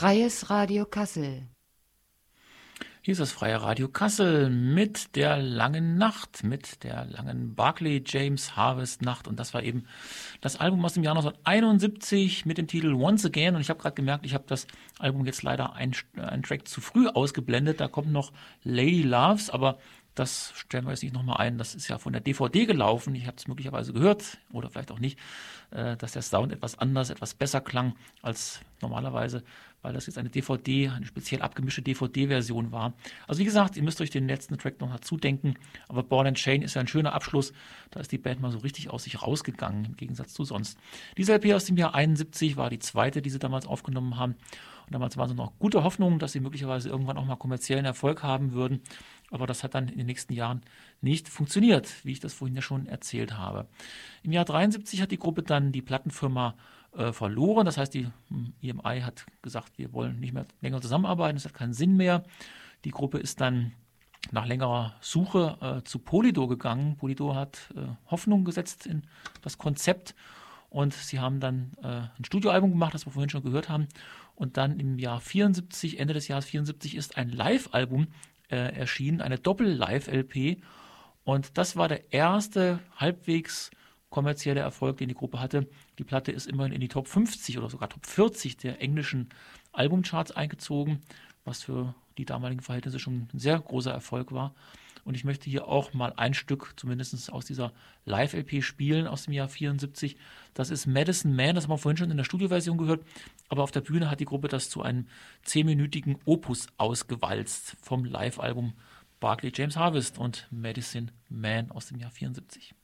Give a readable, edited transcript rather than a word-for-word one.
Freies Radio Kassel. Hier ist das Freie Radio Kassel mit der langen Nacht, mit der langen Barclay James Harvest Nacht. Und das war eben das Album aus dem Jahr 1971 mit dem Titel Once Again. Und ich habe gerade gemerkt, ich habe das Album jetzt leider einen Track zu früh ausgeblendet. Da kommt noch Lady Loves, aber das stellen wir jetzt nicht nochmal ein. Das ist ja von der DVD gelaufen. Ich habe es möglicherweise gehört oder vielleicht auch nicht, dass der Sound etwas anders, etwas besser klang als normalerweise, weil das jetzt eine DVD, eine speziell abgemischte DVD-Version war. Also wie gesagt, ihr müsst euch den letzten Track noch dazu denken. Aber Ball and Chain ist ja ein schöner Abschluss. Da ist die Band mal so richtig aus sich rausgegangen, im Gegensatz zu sonst. Diese LP aus dem Jahr 71 war die zweite, die sie damals aufgenommen haben. Und damals waren so noch gute Hoffnungen, dass sie möglicherweise irgendwann auch mal kommerziellen Erfolg haben würden. Aber das hat dann in den nächsten Jahren nicht funktioniert, wie ich das vorhin ja schon erzählt habe. Im Jahr 73 hat die Gruppe dann die Plattenfirma verloren. Das heißt, die EMI hat gesagt, wir wollen nicht mehr länger zusammenarbeiten, es hat keinen Sinn mehr. Die Gruppe ist dann nach längerer Suche zu Polydor gegangen. Polydor hat Hoffnung gesetzt in das Konzept und sie haben dann ein Studioalbum gemacht, das wir vorhin schon gehört haben. Und dann im Jahr 74, Ende des Jahres 74, ist ein Live-Album erschienen, eine Doppel-Live-LP. Und das war der erste halbwegs kommerzielle Erfolg, den die Gruppe hatte. Die Platte ist immerhin in die Top 50 oder sogar Top 40 der englischen Albumcharts eingezogen, was für die damaligen Verhältnisse schon ein sehr großer Erfolg war. Und ich möchte hier auch mal ein Stück zumindest aus dieser Live-LP spielen aus dem Jahr 74. Das ist Medicine Man, das haben wir vorhin schon in der Studioversion gehört. Aber auf der Bühne hat die Gruppe das zu einem 10-minütigen Opus ausgewalzt vom Live-Album Barclay James Harvest und Medicine Man aus dem Jahr 74.